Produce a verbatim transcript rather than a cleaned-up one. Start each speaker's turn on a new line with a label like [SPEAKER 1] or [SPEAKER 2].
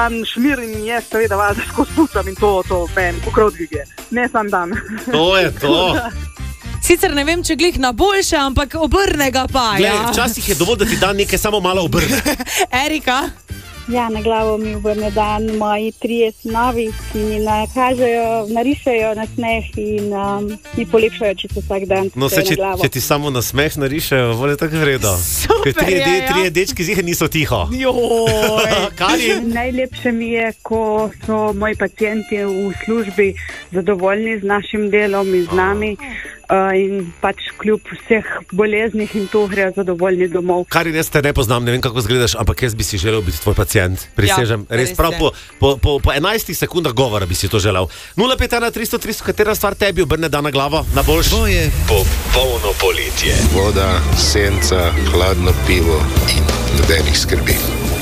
[SPEAKER 1] šmir in jaz seveda valjda skozi pucam in to, to, ben, pokrovnik je. Ne sam dan.
[SPEAKER 2] To je to.
[SPEAKER 3] Sicer ne vem, če glih na boljše, ampak obrnega pa,
[SPEAKER 2] Glej,
[SPEAKER 3] ja.
[SPEAKER 2] včasih je dovolj, da ti dan nekaj samo malo obrne.
[SPEAKER 3] Erika?
[SPEAKER 4] Ja, na glavo mi obrne dan moji trije sinovi, ki mi nakažejo, narišejo na smeh in um, mi polepšajo čisto vsak dan.
[SPEAKER 2] No, se, če, če ti samo na smeh narišejo, bolje tako vredo.
[SPEAKER 3] Super
[SPEAKER 2] trije,
[SPEAKER 3] je,
[SPEAKER 2] de,
[SPEAKER 3] ja.
[SPEAKER 2] trije dečki zihe niso tiho.
[SPEAKER 3] Joj.
[SPEAKER 2] Karin?
[SPEAKER 1] Najlepše mi je, ko so moji pacijenti v službi zadovoljni z našim delom in z nami. Uh, in pač kljub vseh boleznih in to grejo zadovoljni domov.
[SPEAKER 2] Karin, jaz te ne poznam, ne vem, kako izgledaš, ampak jaz bi si želel biti tvoj pacient. Prisežem,
[SPEAKER 3] Ja,
[SPEAKER 2] res
[SPEAKER 3] res
[SPEAKER 2] prav
[SPEAKER 3] je.
[SPEAKER 2] po, po, po, po enajstih sekundah govora bi si to želel. nula pet ena tristo tristo, katera stvar tebi obrne dan na glavo, na boljš?
[SPEAKER 5] To je popolno poletje.
[SPEAKER 6] Voda, senca, hladno pivo in nobenih skrbi.